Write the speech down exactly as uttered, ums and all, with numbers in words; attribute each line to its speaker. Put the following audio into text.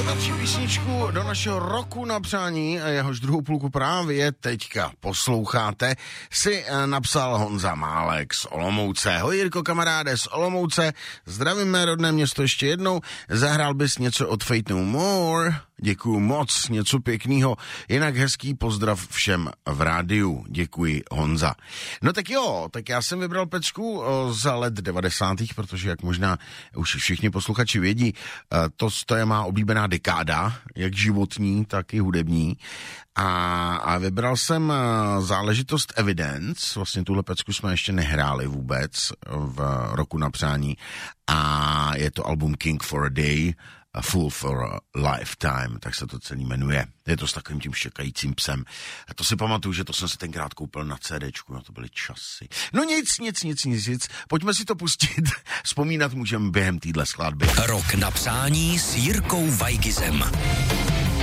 Speaker 1: Další písničku do našeho roku na přání, a jehož druhou půlku právě teďka posloucháte, si napsal Honza Málek z Olomouce. Hoj Jirko, kamaráde z Olomouce, zdravím mé rodné město ještě jednou, zahrál bys něco od Fate No More? Děkuju moc, něco pěkného. Jinak hezký pozdrav všem v rádiu. Děkuji, Honza. No tak jo, tak já jsem vybral pecku za let devadesátých, protože jak možná už všichni posluchači vědí, to, to je má oblíbená dekáda, jak životní, tak i hudební. A, a vybral jsem záležitost Evidence, vlastně tuhle pecku jsme ještě nehráli vůbec v roku na přání. A je to album King for a Day, A Fool for a Lifetime, tak se to celý jmenuje. Je to s takovým tím štěkajícím psem. A to si pamatuju, že to jsem se tenkrát koupil na CDčku, no to byly časy. No nic, nic, nic, nic, nic. Pojďme si to pustit. Vzpomínat můžeme během téhle skladby.
Speaker 2: Rok na přání s Jirkou Vajgizem.